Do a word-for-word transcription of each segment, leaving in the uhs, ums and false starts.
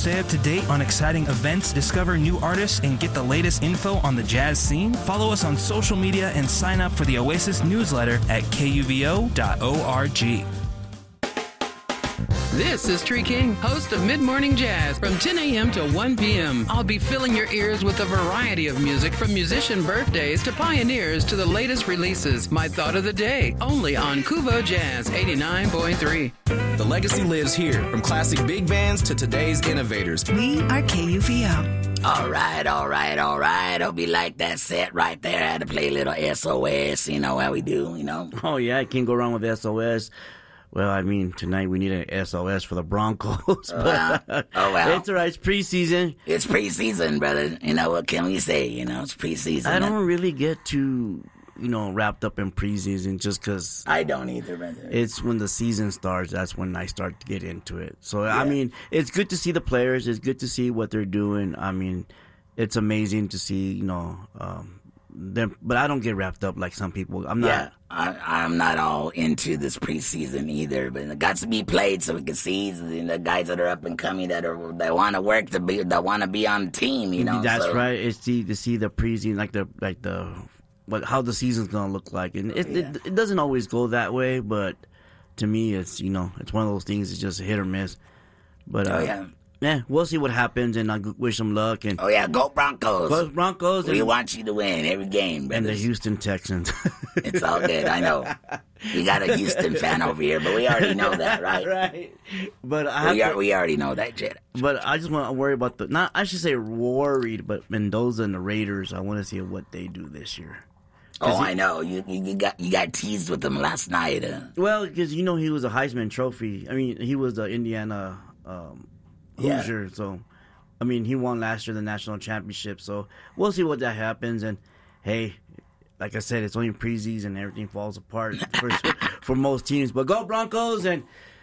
stay up to date on exciting events, discover new artists, and get the latest info on the jazz scene? Follow us on social media and sign up for the Oasis newsletter at K U V O dot org. This is Tree King, host of Mid-Morning Jazz from ten a.m. to one p.m. I'll be filling your ears with a variety of music from musician birthdays to pioneers to the latest releases. My thought of the day, only on Kuvo Jazz eighty-nine point three. The legacy lives here, from classic big bands to today's innovators. We are K U V O. All right, all right, all right. Hope you like that set right there. I had to play a little S O S, you know how we do, you know. Oh, yeah, I can't go wrong with S O S. Well, I mean, tonight we need an S O S for the Broncos. Oh, well. Oh, well. It's all right. It's preseason. It's preseason, brother. You know, what can we say? You know, it's preseason. I don't really get too, you know, wrapped up in preseason just because. I don't either, brother. It's when the season starts. That's when I start to get into it. So, yeah. I mean, it's good to see the players. It's good to see what they're doing. I mean, it's amazing to see, you know, um, them. But I don't get wrapped up like some people. I'm not. Yeah. I, I'm not all into this preseason either, but it got to be played so we can see the guys that are up and coming that are that want to work to be that want to be on the team. You know, that's so. right. It's see to see the preseason, like the like the what how the season's gonna look like, and it, yeah. it it doesn't always go that way, but to me, it's you know it's one of those things. It's just a hit or miss. But oh uh, yeah. Yeah, we'll see what happens, and I wish them luck. And oh yeah, go Broncos! Go Broncos! We and, want you to win every game, brothers. And the Houston Texans. It's all good, I know. We got a Houston fan over here, but we already know that, right? Right. But I we, have are, to, we already know that, Jed. But I just want to worry about the not. I should say worried, but Mendoza and the Raiders. I want to see what they do this year. Oh, he, I know. You, you got you got teased with them last night. Uh. Well, because you know he was a Heisman Trophy. I mean, he was the Indiana. Um, Hoosier, yeah. So, I mean, he won last year the national championship. So we'll see what that happens. And hey, like I said, it's only preseason and everything falls apart for, for most teams. But go Broncos! And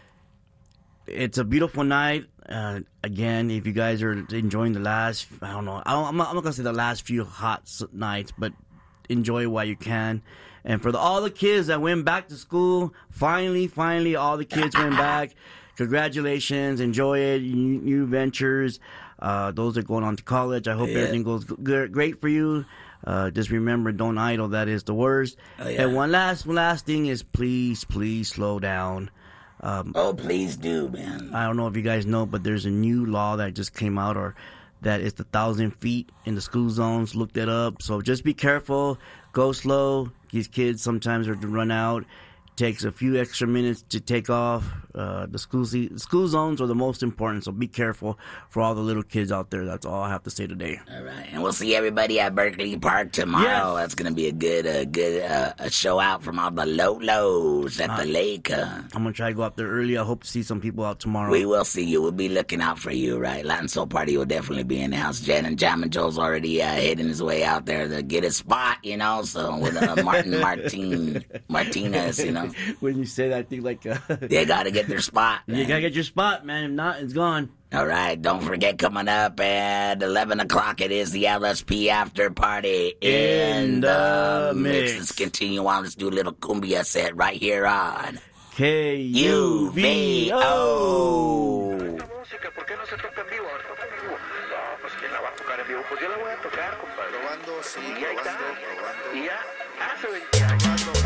it's a beautiful night. Uh, again, if you guys are enjoying the last, I don't know, I don't, I'm not, I'm not gonna say the last few hot nights, but enjoy while you can. And for the, all the kids that went back to school, finally, finally, all the kids went back. Congratulations. Enjoy it. New, new ventures. Uh, those are going on to college. I hope yeah. everything goes good, great for you. Uh, just remember, don't idle. That is the worst. Oh, yeah. And one last, one last thing is please, please slow down. Um, oh, please do, man. I don't know if you guys know, but there's a new law that just came out, or that is the thousand feet in the school zones. Look that up. So just be careful. Go slow. These kids sometimes are to run out. Takes a few extra minutes to take off. Uh, the school school zones are the most important, so be careful for all the little kids out there. That's all I have to say today. All right, and we'll see everybody at Berkeley Park tomorrow. Yes. That's going to be a good, uh, good uh, a show out from all the Lolos at uh, the lake. Uh. I'm going to try to go out there early. I hope to see some people out tomorrow. We will see you. We'll be looking out for you, right? Latin Soul Party will definitely be in the house. Jen and Jam and Joe's already uh, heading his way out there to get his spot, you know, so with uh, Martin Martin Martinez, you know. When you say that, I think like... Uh, they got to get their spot, man. You got to get your spot, man. If not, it's gone. All right. Don't forget, coming up at eleven o'clock, it is the L S P after party in, in the mix. mix. Let's continue on. Let's do a little cumbia set right here on K U V O. Probando, sí, probando, probando.